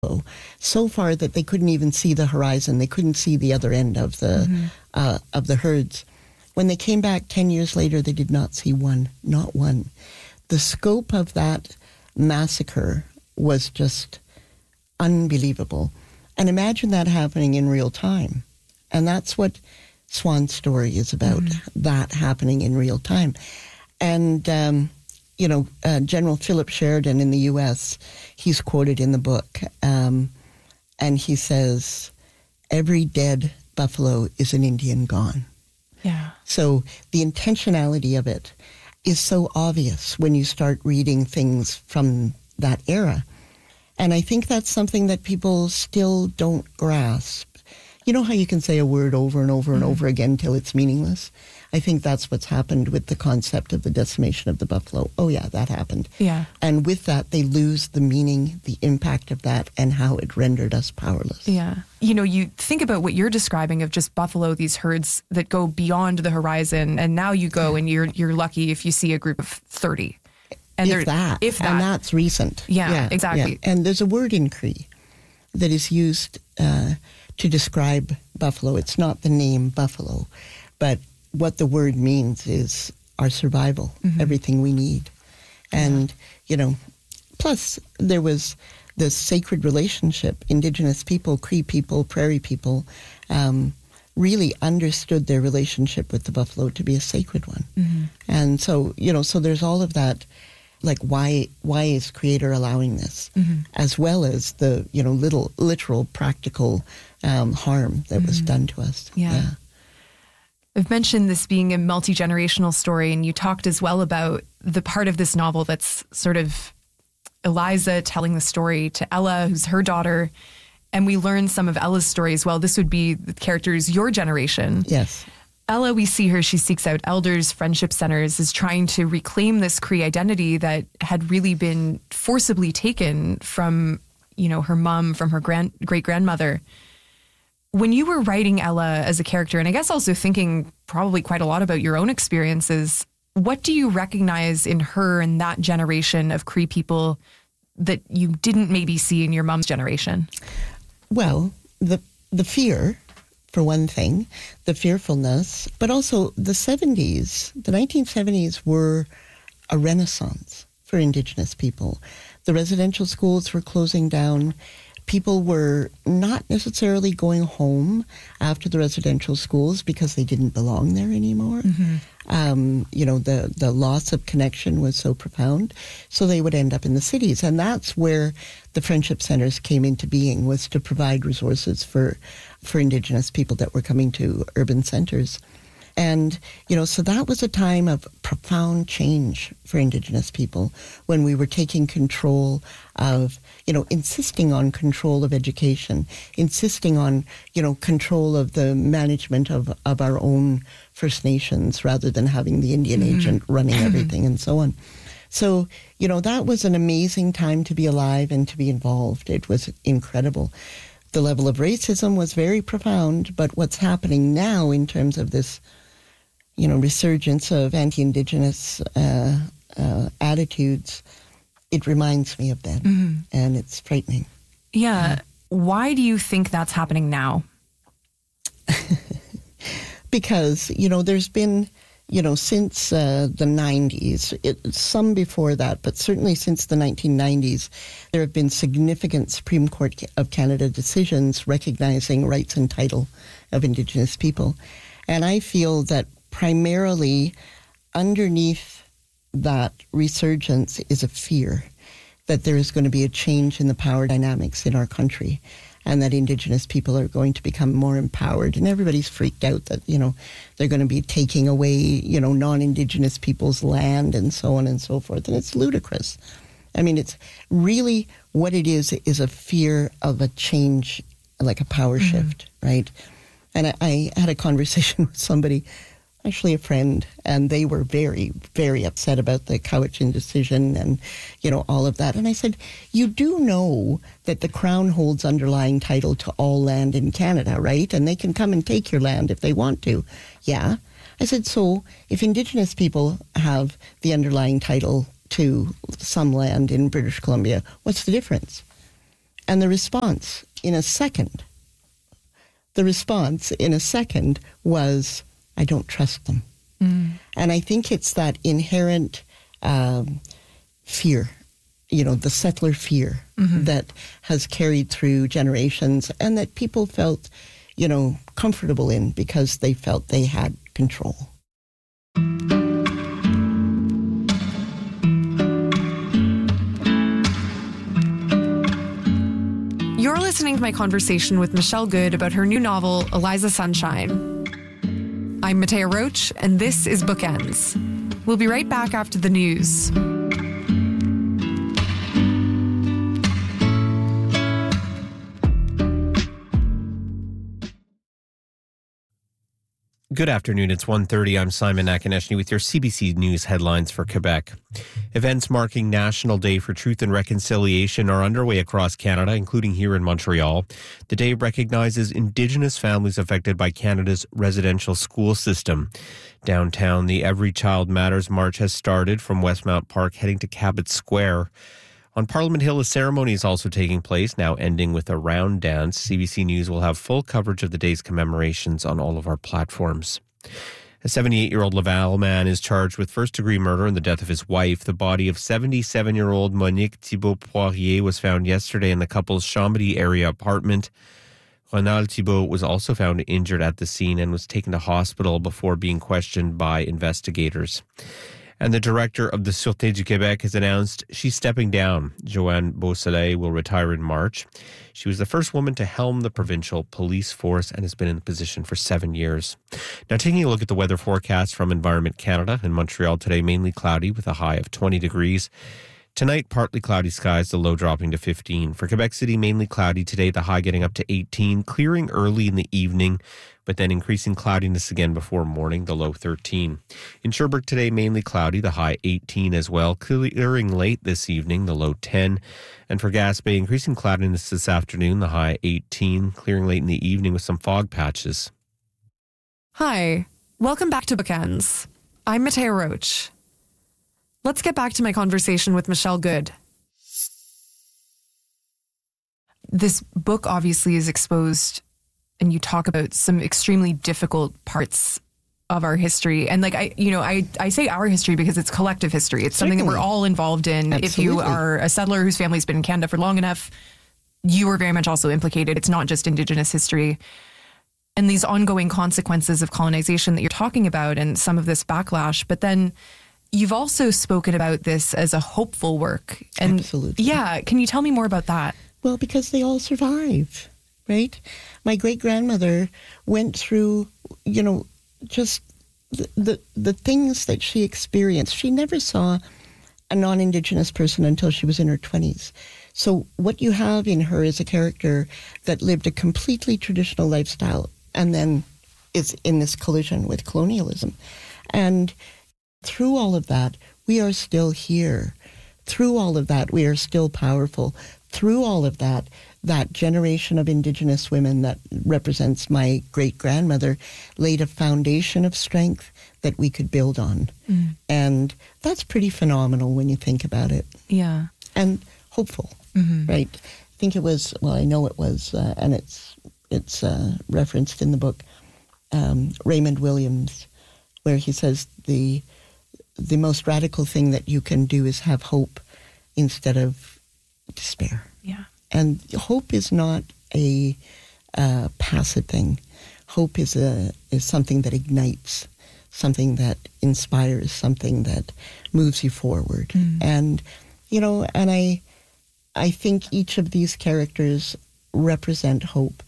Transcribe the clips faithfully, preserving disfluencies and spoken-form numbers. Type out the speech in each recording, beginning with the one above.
so far that they couldn't even see the horizon. They couldn't see the other end of the mm-hmm. uh, of the herds. When they came back ten years later, they did not see one, not one. The scope of that massacre was just unbelievable. And imagine that happening in real time. And that's what Swan's story is about, mm. that happening in real time. And, um, you know, uh, General Philip Sheridan in the U S, he's quoted in the book, um, and he says, every dead buffalo is an Indian gone. Yeah. So the intentionality of it is so obvious when you start reading things from that era. And I think that's something that people still don't grasp. You know how you can say a word over and over and mm-hmm. over again till it's meaningless? I think that's what's happened with the concept of the decimation of the buffalo. Oh yeah, that happened. Yeah. And with that, they lose the meaning, the impact of that, and how it rendered us powerless. Yeah. You know, you think about what you're describing of just buffalo, these herds that go beyond the horizon, and now you go and you're you're lucky if you see a group of thirty. And if that. If that. And that's recent. Yeah, yeah exactly. Yeah. And there's a word in Cree that is used uh, to describe buffalo. It's not the name buffalo, but what the word means is our survival, mm-hmm. everything we need. And, yeah. you know, plus there was this sacred relationship. Indigenous people, Cree people, Prairie people, um, really understood their relationship with the buffalo to be a sacred one. Mm-hmm. And so, you know, so there's all of that, like, why why is Creator allowing this? Mm-hmm. As well as the, you know, little, literal, practical um, harm that mm-hmm. was done to us. Yeah. yeah. I've mentioned this being a multi-generational story, and you talked as well about the part of this novel that's sort of Eliza telling the story to Ella, who's her daughter, and we learn some of Ella's story as well. This would be the characters your generation. Yes. Ella, we see her, she seeks out elders, friendship centers, is trying to reclaim this Cree identity that had really been forcibly taken from, you know, her mom, from her grand great-grandmother. When you were writing Ella as a character, and I guess also thinking probably quite a lot about your own experiences, what do you recognize in her and that generation of Cree people that you didn't maybe see in your mom's generation? Well, the the fear, for one thing, the fearfulness, but also the seventies, the nineteen seventies were a renaissance for Indigenous people. The residential schools were closing down. People were not necessarily going home after the residential schools because they didn't belong there anymore. Mm-hmm. Um, you know, the, the loss of connection was so profound. So they would end up in the cities. And that's where the friendship centers came into being, was to provide resources for, for Indigenous people that were coming to urban centers. And, you know, so that was a time of profound change for Indigenous people when we were taking control of, you know, insisting on control of education, insisting on, you know, control of the management of, of our own First Nations rather than having the Indian mm-hmm. agent running everything and so on. So, you know, that was an amazing time to be alive and to be involved. It was incredible. The level of racism was very profound, but what's happening now in terms of this, you know, resurgence of anti-Indigenous uh, uh, attitudes, it reminds me of that, mm-hmm. and it's frightening. Yeah. yeah. Why do you think that's happening now? Because, you know, there's been, you know, since uh, the nineties, it, some before that, but certainly since the nineteen nineties, there have been significant Supreme Court of Canada decisions recognizing rights and title of Indigenous people. And I feel that primarily underneath that resurgence is a fear that there is going to be a change in the power dynamics in our country and that Indigenous people are going to become more empowered. And everybody's freaked out that, you know, they're going to be taking away, you know, non-Indigenous people's land and so on and so forth. And it's ludicrous. I mean, it's really what it is, is a fear of a change, like a power mm-hmm. shift, right? And I, I had a conversation with somebody, actually a friend, and they were very, very upset about the Cowichan decision and, you know, all of that. And I said, you do know that the Crown holds underlying title to all land in Canada, right? And they can come and take your land if they want to. Yeah. I said, so if Indigenous people have the underlying title to some land in British Columbia, what's the difference? And the response in a second, the response in a second was, I don't trust them. Mm. And I think it's that inherent um, fear, you know, the settler fear mm-hmm. that has carried through generations and that people felt, you know, comfortable in because they felt they had control. You're listening to my conversation with Michelle Good about her new novel, Eliza Sunshine. I'm Matea Roach, and this is Bookends. We'll be right back after the news. Good afternoon. It's one thirty. I'm Simon Akineshny with your C B C News headlines for Quebec. Events marking National Day for Truth and Reconciliation are underway across Canada, including here in Montreal. The day recognizes Indigenous families affected by Canada's residential school system. Downtown, the Every Child Matters March has started from Westmount Park, heading to Cabot Square. On Parliament Hill, a ceremony is also taking place, now ending with a round dance. C B C News will have full coverage of the day's commemorations on all of our platforms. A seventy-eight-year-old Laval man is charged with first-degree murder in the death of his wife. The body of seventy-seven-year-old Monique Thibault-Poirier was found yesterday in the couple's Chambly area apartment. Ronald Thibault was also found injured at the scene and was taken to hospital before being questioned by investigators. And the director of the Sûreté du Québec has announced she's stepping down. Joanne Beausoleil will retire in March. She was the first woman to helm the provincial police force and has been in the position for seven years. Now, taking a look at the weather forecast from Environment Canada. In Montreal today, mainly cloudy with a high of twenty degrees. Tonight, partly cloudy skies, the low dropping to fifteen. For Quebec City, mainly cloudy today, the high getting up to eighteen, clearing early in the evening, but then increasing cloudiness again before morning, the low thirteen. In Sherbrooke today, mainly cloudy, the high eighteen as well, clearing late this evening, the low ten. And for Gaspé, increasing cloudiness this afternoon, the high eighteen, clearing late in the evening with some fog patches. Hi, welcome back to Bookends. I'm Matea Roach. Let's get back to my conversation with Michelle Good. This book obviously is exposed, and you talk about some extremely difficult parts of our history. And like, I, you know, I, I say our history because it's collective history. It's something Certainly. That we're all involved in. Absolutely. If you are a settler whose family's been in Canada for long enough, you are very much also implicated. It's not just Indigenous history. And these ongoing consequences of colonization that you're talking about and some of this backlash, but then you've also spoken about this as a hopeful work. And Absolutely. Yeah. Can you tell me more about that? Well, because they all survive, right? My great-grandmother went through, you know, just the, the, the things that she experienced. She never saw a non-Indigenous person until she was in her twenties. So what you have in her is a character that lived a completely traditional lifestyle and then is in this collision with colonialism. And through all of that, we are still here. Through all of that, we are still powerful. Through all of that, that generation of Indigenous women that represents my great-grandmother laid a foundation of strength that we could build on. Mm. And that's pretty phenomenal when you think about it. Yeah. And hopeful, mm-hmm. right? I think it was, well, I know it was, uh, and it's it's uh, referenced in the book, um, Raymond Williams, where he says the the most radical thing that you can do is have hope instead of despair. Yeah. And hope is not a uh, passive thing. Hope is a is something that ignites, something that inspires, something that moves you forward. Mm. And, you know, and I I think each of these characters represent hope,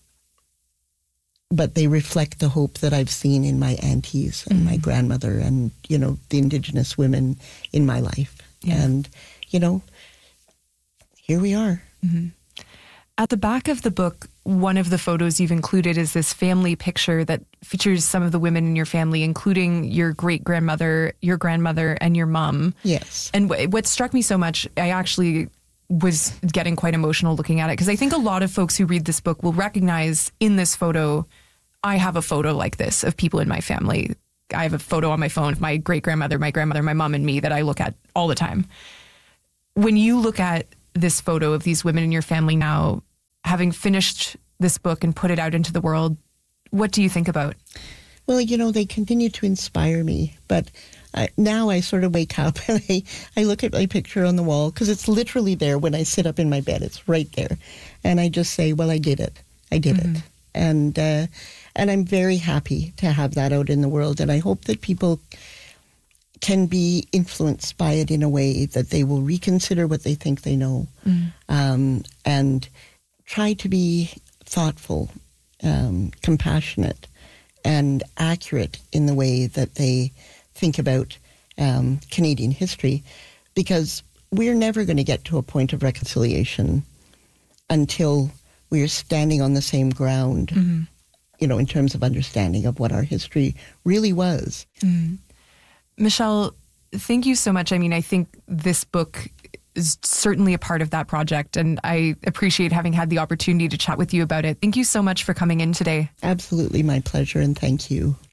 but they reflect the hope that I've seen in my aunties and mm. my grandmother and, you know, the Indigenous women in my life. Yeah. And, you know, here we are. Mm-hmm. At the back of the book, one of the photos you've included is this family picture that features some of the women in your family, including your great-grandmother, your grandmother, and your mom. Yes. And w- what struck me so much, I actually was getting quite emotional looking at it, because I think a lot of folks who read this book will recognize in this photo, I have a photo like this of people in my family. I have a photo on my phone of my great-grandmother, my grandmother, my mom, and me that I look at all the time. When you look at this photo of these women in your family now, having finished this book and put it out into the world, what do you think about? Well, you know, they continue to inspire me, but uh, now I sort of wake up and I, I look at my picture on the wall, because it's literally there when I sit up in my bed. It's right there. And I just say, well, I did it. I did mm-hmm. it. And, uh, and I'm very happy to have that out in the world. And I hope that people can be influenced by it in a way that they will reconsider what they think they know, mm. um, and try to be thoughtful, um, compassionate, and accurate in the way that they think about um, Canadian history, because we're never going to get to a point of reconciliation until we're standing on the same ground, mm-hmm. you know, in terms of understanding of what our history really was. Mm. Michelle, thank you so much. I mean, I think this book is certainly a part of that project, and I appreciate having had the opportunity to chat with you about it. Thank you so much for coming in today. Absolutely my pleasure, and thank you.